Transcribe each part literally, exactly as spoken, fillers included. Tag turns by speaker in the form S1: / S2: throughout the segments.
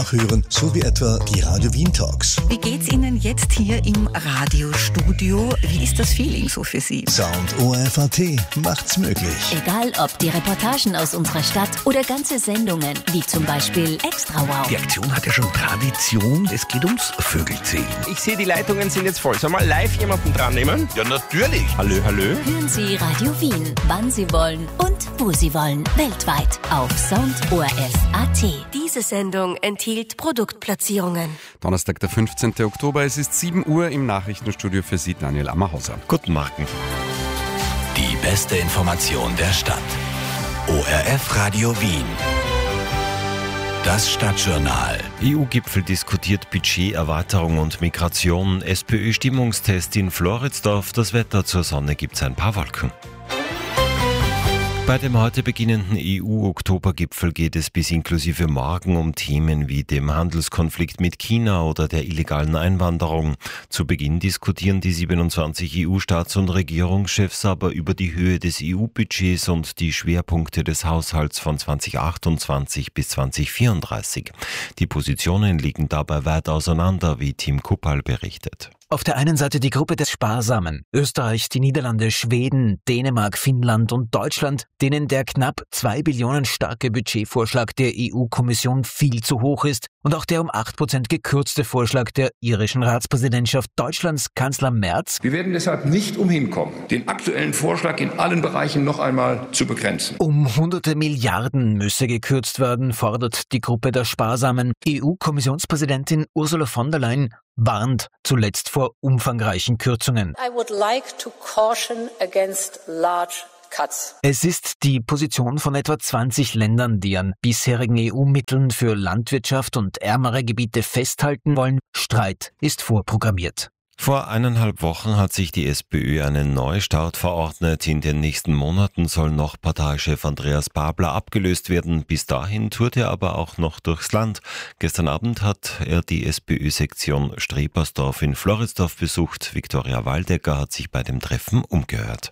S1: auch hören, so wie etwa die Radio Wien Talks.
S2: Wie geht's Ihnen jetzt hier im Radiostudio? Wie ist das Feeling so für Sie?
S1: Sound O R F A T macht's möglich.
S3: Egal ob die Reportagen aus unserer Stadt oder ganze Sendungen, wie zum Beispiel Extra Wow.
S4: Die Aktion hat ja schon Tradition, es geht ums Vögelzählen.
S5: Ich sehe, die Leitungen sind jetzt voll. Soll mal live jemanden dran nehmen?
S4: Ja, natürlich.
S5: Hallo, hallo.
S3: Hören Sie Radio Wien, wann Sie wollen und wo Sie wollen, weltweit auf Sound O R F A T.
S6: Diese Sendung enthielt Produktplatzierungen.
S7: Donnerstag, der fünfzehnten Oktober, es ist sieben Uhr im Nachrichtenstudio für Sie, Daniel Ammerhauser.
S4: Guten Morgen.
S8: Die beste Information der Stadt. O R F Radio Wien. Das Stadtjournal.
S9: E U-Gipfel diskutiert Budgeterweiterung und Migration. SPÖ-Stimmungstest in Floridsdorf. Das Wetter zur Sonne gibt's ein paar Wolken. Bei dem heute beginnenden E U-Oktobergipfel geht es bis inklusive morgen um Themen wie dem Handelskonflikt mit China oder der illegalen Einwanderung. Zu Beginn diskutieren die siebenundzwanzig E U-Staats- und Regierungschefs aber über die Höhe des E U-Budgets und die Schwerpunkte des Haushalts von zweitausendachtundzwanzig bis zweitausendvierunddreißig. Die Positionen liegen dabei weit auseinander, wie Tim Kuppal berichtet.
S10: Auf der einen Seite die Gruppe des Sparsamen, Österreich, die Niederlande, Schweden, Dänemark, Finnland und Deutschland, denen der knapp zwei Billionen starke Budgetvorschlag der E U-Kommission viel zu hoch ist und auch der um acht Prozent gekürzte Vorschlag der irischen Ratspräsidentschaft Deutschlands Kanzler Merz.
S11: Wir werden deshalb nicht umhin kommen, den aktuellen Vorschlag in allen Bereichen noch einmal zu begrenzen.
S10: Um hunderte Milliarden müsse gekürzt werden, fordert die Gruppe der Sparsamen. E U-Kommissionspräsidentin Ursula von der Leyen warnt zuletzt vor umfangreichen Kürzungen.
S12: I would like to caution against large cuts.
S10: Es ist die Position von etwa zwanzig Ländern, die an bisherigen E U-Mitteln für Landwirtschaft und ärmere Gebiete festhalten wollen. Streit ist vorprogrammiert.
S9: Vor eineinhalb Wochen hat sich die SPÖ einen Neustart verordnet. In den nächsten Monaten soll noch Parteichef Andreas Babler abgelöst werden. Bis dahin tourt er aber auch noch durchs Land. Gestern Abend hat er die SPÖ-Sektion Strebersdorf in Floridsdorf besucht. Viktoria Waldecker hat sich bei dem Treffen umgehört.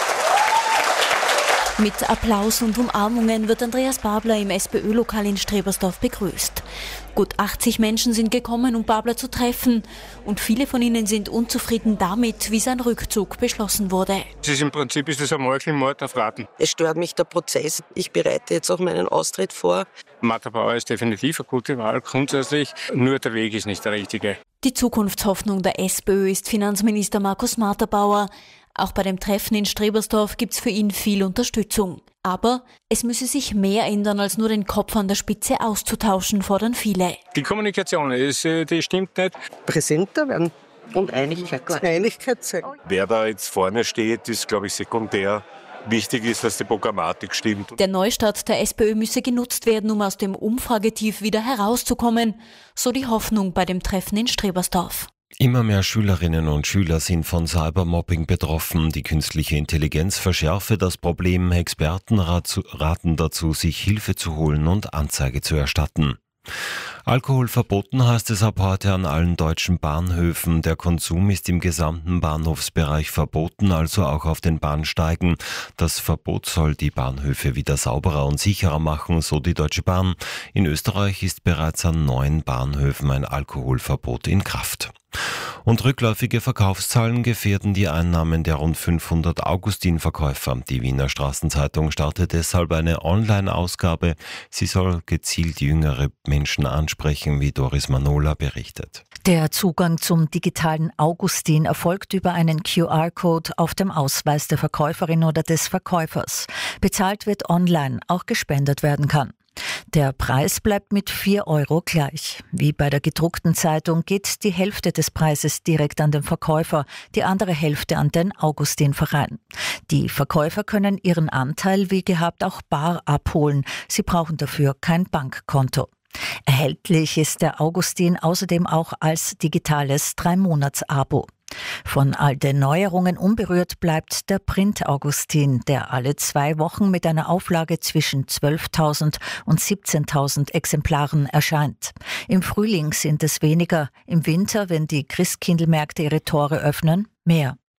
S3: Mit Applaus und Umarmungen wird Andreas Babler im SPÖ-Lokal in Strebersdorf begrüßt. Gut achtzig Menschen sind gekommen, um Babler zu treffen. Und viele von ihnen sind unzufrieden damit, wie sein Rückzug beschlossen wurde.
S13: Es ist im Prinzip ist es ein Mord auf Raten.
S14: Es stört mich der Prozess. Ich bereite jetzt auch meinen Austritt vor.
S13: Martha Bauer ist definitiv eine gute Wahl, grundsätzlich. Nur der Weg ist nicht der richtige.
S3: Die Zukunftshoffnung der SPÖ ist Finanzminister Markus Martha-Bauer. Auch bei dem Treffen in Strebersdorf gibt's für ihn viel Unterstützung. Aber es müsse sich mehr ändern, als nur den Kopf an der Spitze auszutauschen, fordern viele.
S13: Die Kommunikation, ist, die stimmt nicht.
S14: Präsenter werden und Einigkeit, Einigkeit zeigen.
S15: Wer da jetzt vorne steht, ist, glaube ich, sekundär. Wichtig ist, dass die Programmatik stimmt.
S3: Der Neustart der SPÖ müsse genutzt werden, um aus dem Umfragetief wieder herauszukommen. So die Hoffnung bei dem Treffen in Strebersdorf.
S9: Immer mehr Schülerinnen und Schüler sind von Cybermobbing betroffen. Die künstliche Intelligenz verschärfe das Problem. Experten raten dazu, sich Hilfe zu holen und Anzeige zu erstatten. Alkohol verboten heißt es ab heute an allen deutschen Bahnhöfen. Der Konsum ist im gesamten Bahnhofsbereich verboten, also auch auf den Bahnsteigen. Das Verbot soll die Bahnhöfe wieder sauberer und sicherer machen, so die Deutsche Bahn. In Österreich ist bereits an neun Bahnhöfen ein Alkoholverbot in Kraft. Und rückläufige Verkaufszahlen gefährden die Einnahmen der rund fünfhundert Augustin-Verkäufer. Die Wiener Straßenzeitung startet deshalb eine Online-Ausgabe. Sie soll gezielt jüngere Menschen ansprechen, wie Doris Manola berichtet.
S16: Der Zugang zum digitalen Augustin erfolgt über einen Q R-Code auf dem Ausweis der Verkäuferin oder des Verkäufers. Bezahlt wird online, auch gespendet werden kann. Der Preis bleibt mit vier Euro gleich. Wie bei der gedruckten Zeitung geht die Hälfte des Preises direkt an den Verkäufer, die andere Hälfte an den Augustin-Verein. Die Verkäufer können ihren Anteil wie gehabt auch bar abholen. Sie brauchen dafür kein Bankkonto. Erhältlich ist der Augustin außerdem auch als digitales Drei-Monats-Abo. Von all den Neuerungen unberührt bleibt der Print-Augustin, der alle zwei Wochen mit einer Auflage zwischen zwölftausend und siebzehntausend Exemplaren erscheint. Im Frühling sind es weniger, im Winter, wenn die Christkindlmärkte ihre Tore öffnen, mehr.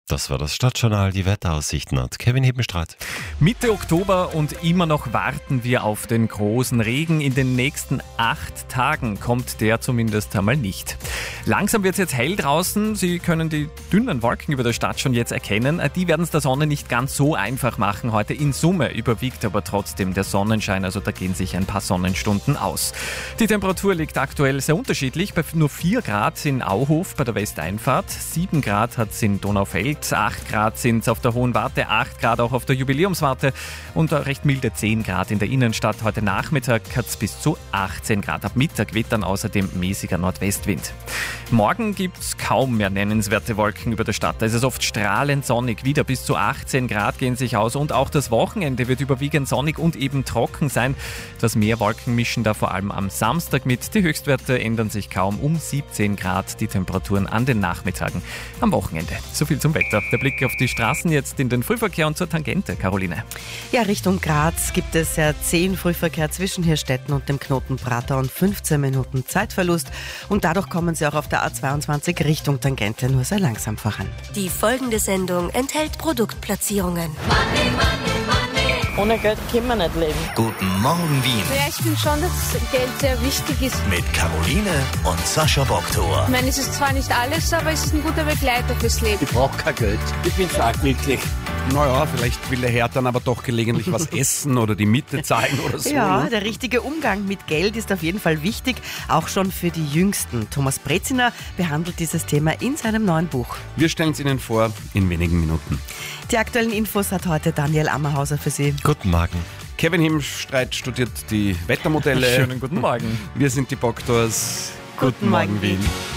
S9: Das war das Stadtjournal, die Wetteraussichten hat Kevin Hebenstreit.
S17: Mitte Oktober und immer noch warten wir auf den großen Regen. In den nächsten acht Tagen kommt der zumindest einmal nicht. Langsam wird es jetzt hell draußen. Sie können die dünnen Wolken über der Stadt schon jetzt erkennen. Die werden es der Sonne nicht ganz so einfach machen heute. In Summe überwiegt aber trotzdem der Sonnenschein. Also da gehen sich ein paar Sonnenstunden aus. Die Temperatur liegt aktuell sehr unterschiedlich. Bei nur vier Grad in Auhof bei der Westeinfahrt. sieben Grad hat es in Donaufeld. acht Grad sind es auf der Hohen Warte, acht Grad auch auf der Jubiläumswarte und recht milde zehn Grad in der Innenstadt. Heute Nachmittag hat es bis zu achtzehn Grad. Ab Mittag weht dann außerdem mäßiger Nordwestwind. Morgen gibt es kaum mehr nennenswerte Wolken über der Stadt. Da ist es oft strahlend sonnig. Wieder bis zu achtzehn Grad gehen sich aus und auch das Wochenende wird überwiegend sonnig und eben trocken sein. Das Meerwolken mischen da vor allem am Samstag mit. Die Höchstwerte ändern sich kaum, um siebzehn Grad die Temperaturen an den Nachmittagen am Wochenende. So viel zum Wetter. Der Blick auf die Straßen jetzt in den Frühverkehr und zur Tangente, Caroline.
S14: Ja, Richtung Graz gibt es ja zehn Frühverkehr zwischen Hirstetten und dem Knoten Prater und fünfzehn Minuten Zeitverlust. Und dadurch kommen sie auch auf der A zweiundzwanzig Richtung Tangente nur sehr langsam voran.
S6: Die folgende Sendung enthält Produktplatzierungen.
S18: Money, money, money.
S19: Ohne Geld können wir nicht leben.
S8: Guten Morgen, Wien.
S20: Ja, ich finde schon, dass Geld sehr wichtig ist.
S8: Mit Caroline und Sascha Boktor.
S20: Ich meine, es ist zwar nicht alles, aber es ist ein guter Begleiter fürs Leben.
S4: Ich brauche kein Geld.
S7: Ich bin stark glücklich. Naja, vielleicht will der Herr dann aber doch gelegentlich was essen oder die Miete zeigen oder so.
S14: Ja,
S7: ne?
S14: Der richtige Umgang mit Geld ist auf jeden Fall wichtig, auch schon für die Jüngsten. Thomas Breziner behandelt dieses Thema in seinem neuen Buch.
S7: Wir stellen es Ihnen vor in wenigen Minuten.
S14: Die aktuellen Infos hat heute Daniel Ammerhauser für Sie.
S9: Guten Morgen.
S7: Kevin Hebenstreit studiert die Wettermodelle.
S17: Schönen guten Morgen.
S7: Wir sind die Boktors.
S14: Guten, guten Morgen,
S7: Morgen, Wien.